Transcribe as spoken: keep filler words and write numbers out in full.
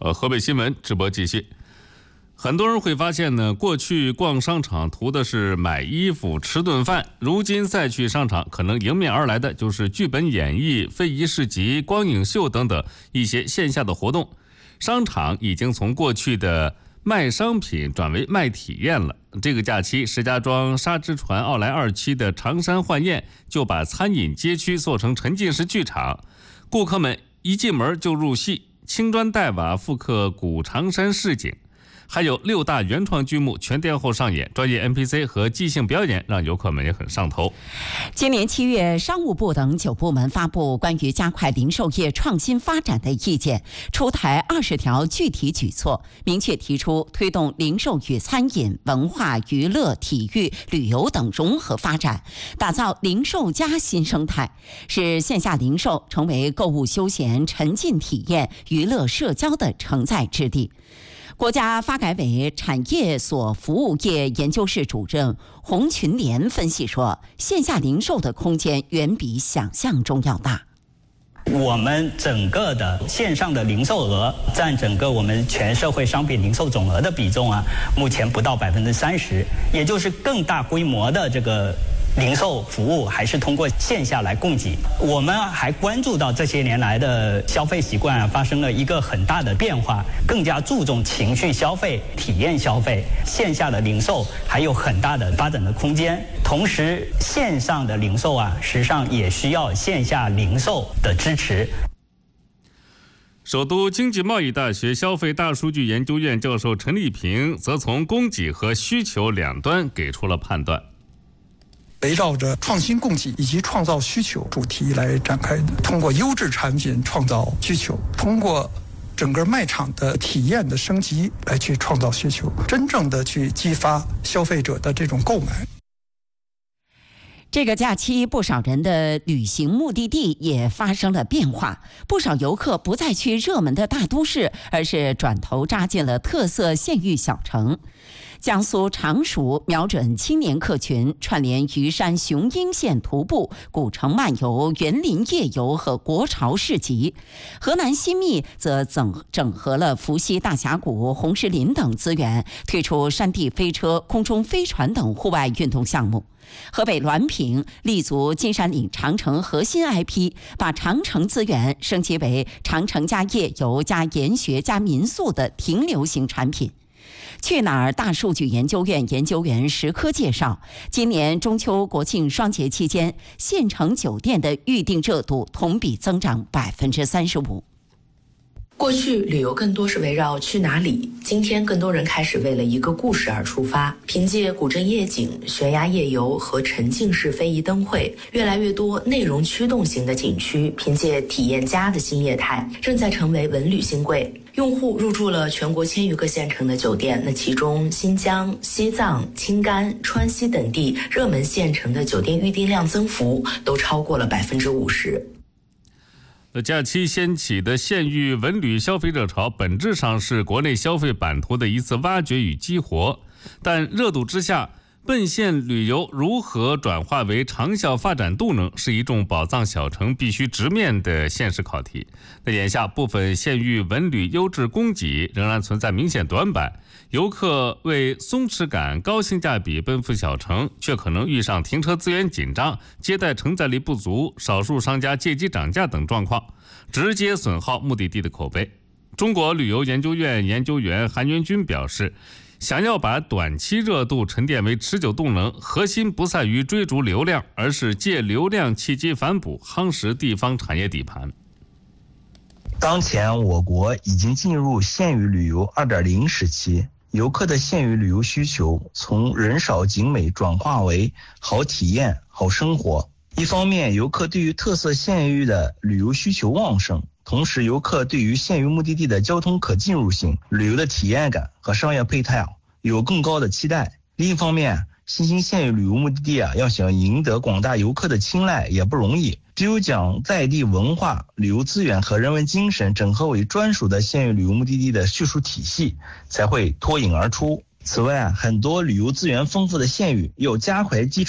呃，河北新闻直播继续。很多人会发现呢，过去逛商场图的是买衣服、吃顿饭，如今再去商场，可能迎面而来的就是剧本演绎、非遗市集、光影秀等等一些线下的活动。商场已经从过去的卖商品转为卖体验了。这个假期，石家庄沙之船奥莱二期的长山幻宴就把餐饮街区做成沉浸式剧场，顾客们一进门就入戏，青砖黛瓦复刻古长山市景。还有六大原创剧目全天候上演，专业 N P C 和即兴表演让游客们也很上头。 今年七月，商务部等九部门发布关于加快零售业创新发展的意见，出台二十条具体举措，明确提出推动零售与餐饮、文化娱乐、体育、旅游等融合发展，打造零售加新生态，使线下零售成为购物休闲、沉浸体验、娱乐社交的承载之地。国家发改委产业所服务业研究室主任洪群莲分析说，线下零售的空间远比想象中要大。 我们整个的线上的零售额占整个我们全社会商品零售总额的比重啊，目前不到百分之三十，也就是更大规模的这个零售服务还是通过线下来供给。我们还关注到这些年来的消费习惯啊发生了一个很大的变化，更加注重情绪消费、体验消费，线下的零售还有很大的发展的空间。同时，线上的零售啊，实际上也需要线下零售的支持。 首都经济贸易大学消费大数据研究院教授陈立平则从供给和需求两端给出了判断。 围绕着创新供给以及创造需求主题来展开的，通过优质产品创造需求，通过整个卖场的体验的升级来去创造需求，真正的去激发消费者的这种购买。 这个假期，不少人的旅行目的地也发生了变化，不少游客不再去热门的大都市，而是转头扎进了特色县域小城。江苏常熟瞄准青年客群，串联虞山雄鹰县徒步、古城漫游、园林夜游和国潮市集。河南新密则整整合了伏羲大峡谷、红石林等资源，推出山地飞车、空中飞船等户外运动项目。河北滦平立足金山岭长城核心 I P， 把长城资源升级为长城加夜游加研学加民宿的停留型产品。去哪儿大数据研究院研究员石科介绍，今年中秋国庆双节期间，县城酒店的预订热度同比增长百分之三十五。 过去旅游更多是围绕去哪里，今天更多人开始为了一个故事而出发。凭借古镇夜景、悬崖夜游和沉浸式非遗灯会，越来越多内容驱动型的景区凭借体验家的新业态，正在成为文旅新贵。用户入住了全国千余个县城的酒店，那其中新疆、西藏、青甘、川西等地热门县城的酒店预订量增幅都超过了百分之五十。 假期掀起的县域文旅消费热潮，本质上是国内消费版图的一次挖掘与激活。但热度之下，奔县旅游如何转化为长效发展动能，是一众宝藏小城必须直面的现实考题。那眼下部分县域文旅优质供给仍然存在明显短板，游客为松弛感、高性价比奔赴小城，却可能遇上停车资源紧张、接待承载力不足、少数商家借机涨价等状况，直接损耗目的地的口碑。中国旅游研究院研究员韩元军表示，想要把短期热度沉淀为持久动能，核心不在于追逐流量，而是借流量契机反哺，夯实地方产业底盘。 当前我国已经进入县域旅游 二点零 时期，游客的县域旅游需求从人少景美转化为好体验、好生活。一方面，游客对于特色县域的旅游需求旺盛，同时游客对于县域目的地的交通可进入性、旅游的体验感和商业配套有更高的期待。另一方面，新兴县域旅游目的地啊，要想赢得广大游客的青睐也不容易，只有将在地文化、旅游资源和人文精神整合为专属的县域旅游目的地的叙述体系，才会脱颖而出。此外啊，很多旅游资源丰富的县域要加快基础